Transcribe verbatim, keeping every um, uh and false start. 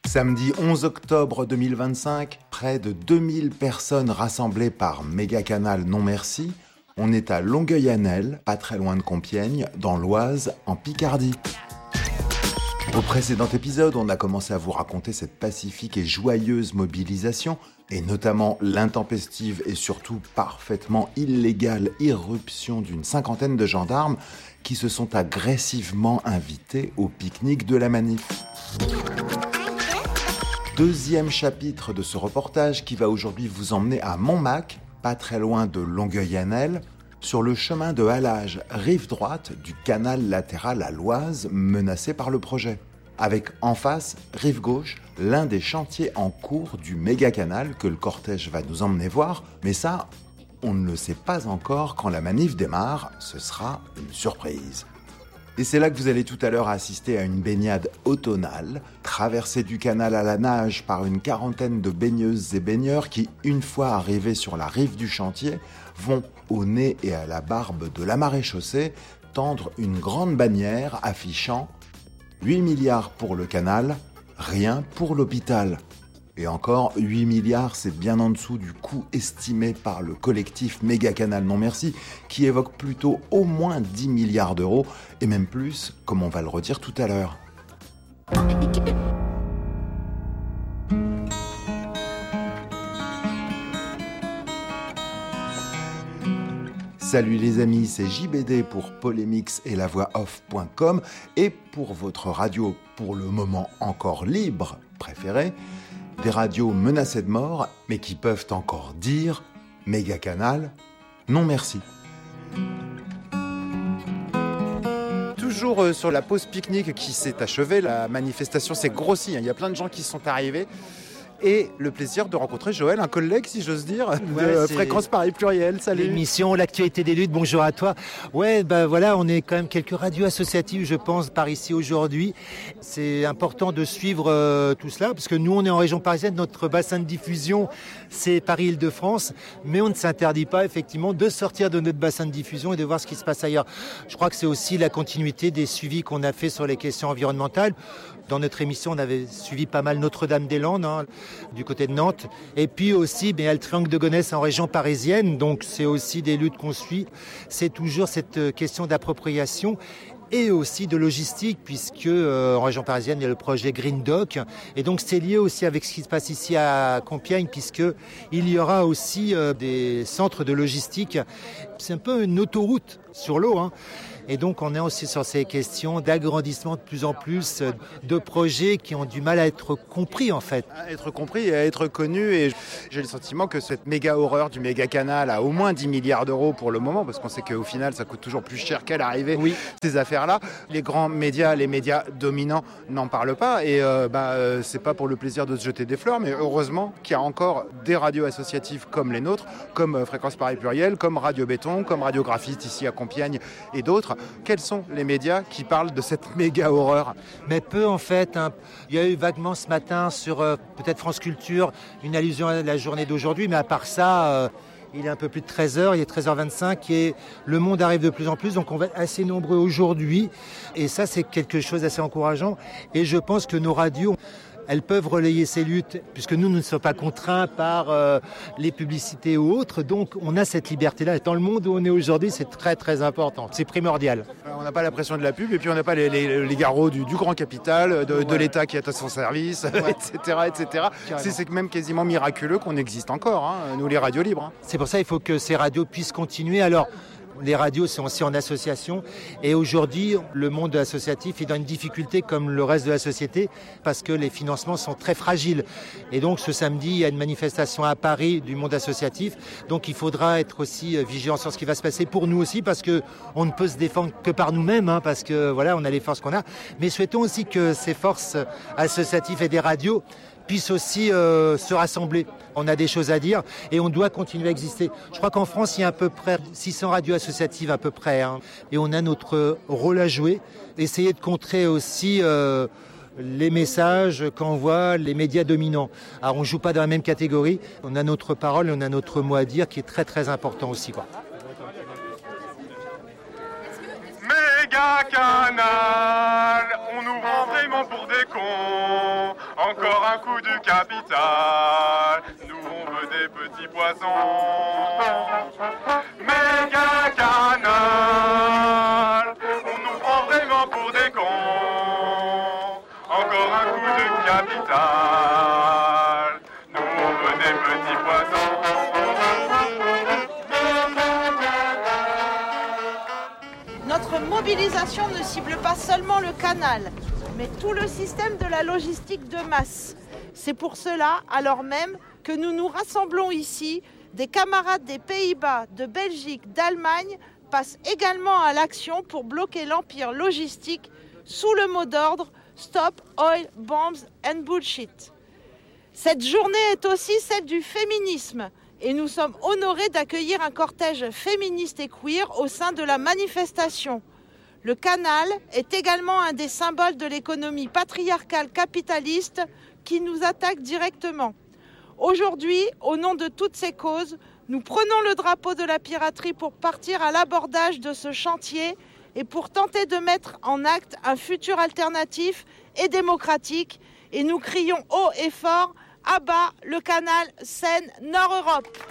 Samedi onze octobre deux mille vingt-cinq, près de deux mille personnes rassemblées par Mégacanal Non Merci. On est à Longueuil-Annel, pas très loin de Compiègne, dans l'Oise, en Picardie. Au précédent épisode, on a commencé à vous raconter cette pacifique et joyeuse mobilisation, et notamment l'intempestive et surtout parfaitement illégale irruption d'une cinquantaine de gendarmes qui se sont agressivement invités au pique-nique de la manif. Deuxième chapitre de ce reportage qui va aujourd'hui vous emmener à Montmac, pas très loin de Longueuil-Annel, sur le chemin de halage rive droite du canal latéral à l'Oise menacé par le projet. Avec en face, rive gauche, l'un des chantiers en cours du méga-canal que le cortège va nous emmener voir, mais ça, on ne le sait pas encore quand la manif démarre, ce sera une surprise. Et c'est là que vous allez tout à l'heure assister à une baignade automnale, traversée du canal à la nage par une quarantaine de baigneuses et baigneurs qui, une fois arrivés sur la rive du chantier, vont, au nez et à la barbe de la maréchaussée, tendre une grande bannière affichant huit milliards pour le canal, rien pour l'hôpital. Et encore, huit milliards, c'est bien en dessous du coût estimé par le collectif Mégacanal Non Merci, qui évoque plutôt au moins dix milliards d'euros, et même plus, comme on va le redire tout à l'heure. Salut les amis, c'est J B D pour Polémix et la voix off point com, et pour votre radio, pour le moment encore libre, préférée, des radios menacées de mort, mais qui peuvent encore dire « Mégacanal, non merci ». Toujours sur la pause pique-nique qui s'est achevée, la manifestation s'est grossie, il y a plein de gens qui sont arrivés. Et le plaisir de rencontrer Joël, un collègue, si j'ose dire, ouais, de Fréquence Paris Pluriel. Salut. L'émission L'actualité des luttes, bonjour à toi. Ouais, ben voilà, on est quand même quelques radios associatives, je pense, par ici aujourd'hui. C'est important de suivre euh, tout cela, parce que nous, on est en région parisienne, notre bassin de diffusion, c'est Paris-Île-de-France, mais on ne s'interdit pas, effectivement, de sortir de notre bassin de diffusion et de voir ce qui se passe ailleurs. Je crois que c'est aussi la continuité des suivis qu'on a fait sur les questions environnementales. Dans notre émission, on avait suivi pas mal Notre-Dame-des-Landes, hein, du côté de Nantes. Et puis aussi, ben, il y a le triangle de Gonesse en région parisienne. Donc, c'est aussi des luttes qu'on suit. C'est toujours cette question d'appropriation et aussi de logistique, puisque euh, en région parisienne, il y a le projet Green Dock. Et donc, c'est lié aussi avec ce qui se passe ici à Compiègne, puisqu'il y aura aussi euh, des centres de logistique. C'est un peu une autoroute sur l'eau, hein. Et donc, on est aussi sur ces questions d'agrandissement de plus en plus de projets qui ont du mal à être compris, en fait. À être compris et à être connus. Et j'ai le sentiment que cette méga horreur du méga canal a au moins dix milliards d'euros pour le moment, parce qu'on sait qu'au final, ça coûte toujours plus cher qu'à l'arrivée, oui, ces affaires-là. Les grands médias, les médias dominants n'en parlent pas. Et euh, bah, euh, c'est pas pour le plaisir de se jeter des fleurs, mais heureusement qu'il y a encore des radios associatives comme les nôtres, comme euh, Fréquence Paris Pluriel, comme Radio Béton, comme Radio Graphiste ici à Compiègne et d'autres. Quels sont les médias qui parlent de cette méga horreur ? Mais peu en fait. Hein. Il y a eu vaguement ce matin sur euh, peut-être France Culture une allusion à la journée d'aujourd'hui, mais à part ça, euh, il est un peu plus de treize heures, il est treize heures vingt-cinq et le monde arrive de plus en plus, donc on va être assez nombreux aujourd'hui. Et ça, c'est quelque chose d'assez encourageant. Et je pense que nos radios, elles peuvent relayer ces luttes, puisque nous, nous ne sommes pas contraints par euh, les publicités ou autres. Donc, on a cette liberté-là. Dans le monde où on est aujourd'hui, c'est très, très important. C'est primordial. On n'a pas la pression de la pub, et puis on n'a pas les, les, les garrots du, du grand capital, de, ouais. de l'État qui est à son service, ouais. et cetera, et cetera. C'est, c'est même quasiment miraculeux qu'on existe encore, hein, nous, les radios libres. Hein. C'est pour ça qu'il faut que ces radios puissent continuer. Alors, les radios sont aussi en association et aujourd'hui, le monde associatif est dans une difficulté comme le reste de la société parce que les financements sont très fragiles. Et donc ce samedi, il y a une manifestation à Paris du monde associatif. Donc il faudra être aussi vigilant sur ce qui va se passer pour nous aussi parce qu'on ne peut se défendre que par nous-mêmes, hein, parce que voilà, on a les forces qu'on a. Mais souhaitons aussi que ces forces associatives et des radios puissent aussi euh, se rassembler. On a des choses à dire et on doit continuer à exister. Je crois qu'en France, il y a à peu près six cents radios associatives à peu près. Hein, et on a notre rôle à jouer. Essayer de contrer aussi euh, les messages qu'envoient les médias dominants. Alors on ne joue pas dans la même catégorie. On a notre parole et on a notre mot à dire qui est très très important aussi, quoi. Méga Canal, on nous rend vraiment pour des cons. Encore un coup du capital, nous on veut des petits poissons. Méga canal, on nous prend vraiment pour des cons. Encore un coup de capital, nous on veut des petits poissons. Notre mobilisation ne cible pas seulement le canal, mais tout le système de la logistique de masse. C'est pour cela, alors même, que nous nous rassemblons ici, des camarades des Pays-Bas, de Belgique, d'Allemagne passent également à l'action pour bloquer l'empire logistique sous le mot d'ordre « Stop Oil, Bombs and Bullshit ». Cette journée est aussi celle du féminisme et nous sommes honorés d'accueillir un cortège féministe et queer au sein de la manifestation. Le canal est également un des symboles de l'économie patriarcale capitaliste qui nous attaque directement. Aujourd'hui, au nom de toutes ces causes, nous prenons le drapeau de la piraterie pour partir à l'abordage de ce chantier et pour tenter de mettre en acte un futur alternatif et démocratique. Et nous crions haut et fort, à bas le canal Seine-Nord-Europe.